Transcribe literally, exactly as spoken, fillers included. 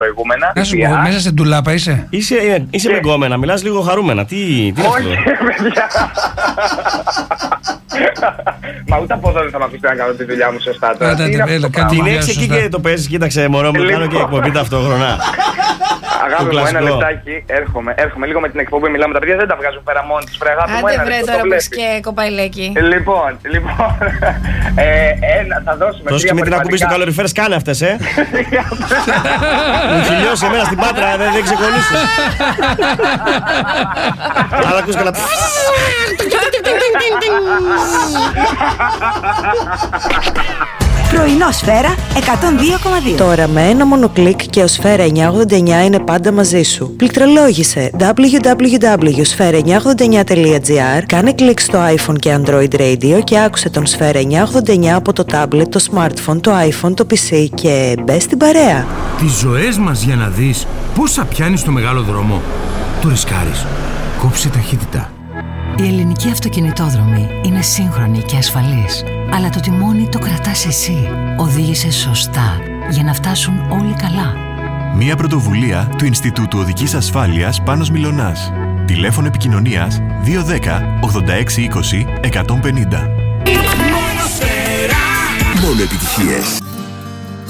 προηγούμενα. Να σου πω, μέσα σε ντουλάπα είσαι. Είσαι, είσαι και... με γκόμενα, μιλάς λίγο χαρούμενα. Τι, τι όχι, παιδιά. Μα ούτε από εδώ δεν θα με αφήσει να κάνω τη δουλειά μου σωστά τώρα. Την έχεις εκεί και το παίζεις, κοίταξε μωρό μου, κάνω και εκπομπή ταυτόχρονα. Αγάπη μου, ένα λεπτάκι, έρχομαι, έρχομαι λίγο με την εκπομπή, μιλάμε τα παιδιά, δεν τα βγάζουν πέρα μόνοι τους, βρε αγάπη μου, ένα λεπτό, τώρα που και κοπαϊλέκι. Λοιπόν, λοιπόν, ε, ένα, θα δώσουμε Δώσ' και με την ακουμπή στο καλοριφέρ, κάνε αυτές, ε. Μου χιλιώσει εμένα στην Πάτρα, δεν, δεν ξεκολλήσω. Αλλά ακούς και να... Πρωινό Σφαίρα εκατόν δύο κόμμα δύο. Τώρα με ένα μόνο κλικ και ο Σφαίρα εννιακόσια ογδόντα εννιά είναι πάντα μαζί σου. Πληκτρολόγησε double-u double-u double-u τελεία σφαίρα εννιακόσια ογδόντα εννιά τελεία τζι άρ, κάνε κλικ στο iPhone και Android Radio και άκουσε τον Σφαίρα εννιακόσια ογδόντα εννιά από το tablet, το smartphone, το iPhone, το πι σι και μπες στην παρέα. Τις ζωές μας για να δεις πόσα πιάνεις στο μεγάλο δρόμο. Το ρισκάρεις. Κόψε ταχύτητα. Η ελληνική αυτοκινητόδρομη είναι σύγχρονη και ασφαλής, αλλά το τιμόνι το κρατάς εσύ. Οδήγησε σωστά για να φτάσουν όλοι καλά. Μία πρωτοβουλία του Ινστιτούτου Οδικής Ασφάλειας Πάνος Μιλωνάς. Τηλέφωνο επικοινωνίας δύο ένα μηδέν ογδόντα έξι είκοσι εκατόν πενήντα. Μόνο επιτυχίες.